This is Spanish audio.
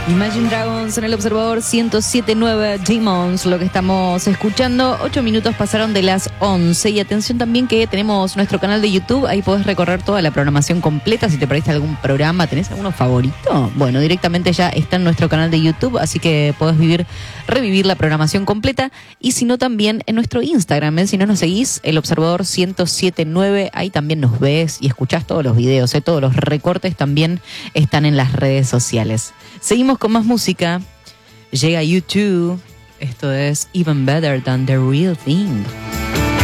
Imagine Dragons en el Observador 107.9 Demons, lo que estamos escuchando. 8 minutos pasaron de las 11 y atención también que tenemos nuestro canal de YouTube, ahí podés recorrer toda la programación completa. Si te perdiste algún programa, ¿tenés alguno favorito? Bueno, directamente ya está en nuestro canal de YouTube, así que podés revivir la programación completa. Y si no, también en nuestro Instagram, si no nos seguís, el Observador 107.9, ahí también nos ves y escuchás todos los videos, todos los recortes también están en las redes sociales. Seguimos con más música. Llega YouTube. Esto es Even Better Than the Real Thing.